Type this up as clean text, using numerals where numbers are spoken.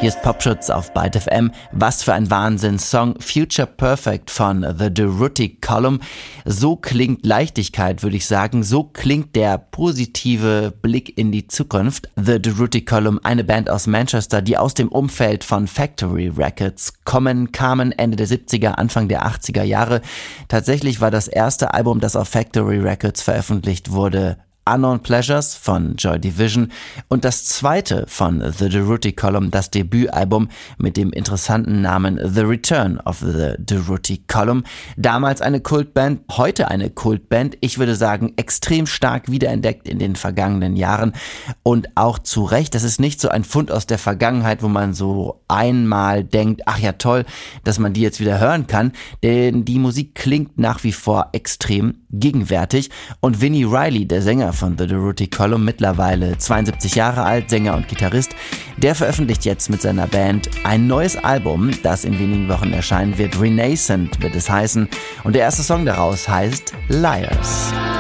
Hier ist Popschutz auf Byte FM. Was für ein Wahnsinns-Song. Future Perfect von The Durruti Column. So klingt Leichtigkeit, würde ich sagen. So klingt der positive Blick in die Zukunft. The Durruti Column, eine Band aus Manchester, die aus dem Umfeld von Factory Records kamen Ende der 70er, Anfang der 80er Jahre. Tatsächlich war das erste Album, das auf Factory Records veröffentlicht wurde, Unknown Pleasures von Joy Division und das zweite von The Durruti Column, das Debütalbum mit dem interessanten Namen The Return of The Durruti Column. Damals eine Kultband, heute eine Kultband. Ich würde sagen, extrem stark wiederentdeckt in den vergangenen Jahren und auch zu Recht. Das ist nicht so ein Fund aus der Vergangenheit, wo man so einmal denkt, ach ja toll, dass man die jetzt wieder hören kann, denn die Musik klingt nach wie vor extrem gegenwärtig und Vinnie Riley, der Sänger von The Durruti Column, mittlerweile 72 Jahre alt, Sänger und Gitarrist, der veröffentlicht jetzt mit seiner Band ein neues Album, das in wenigen Wochen erscheinen wird. Renascent wird es heißen und der erste Song daraus heißt Liars.